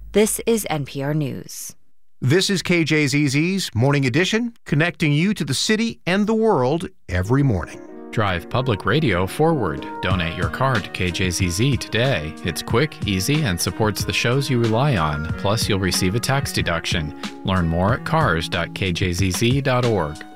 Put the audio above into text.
This is NPR News. This is KJZZ's Morning Edition, connecting you to the city and the world every morning. Drive public radio forward. Donate your car to KJZZ today. It's quick, easy, and supports the shows you rely on. Plus, you'll receive a tax deduction. Learn more at cars.kjzz.org.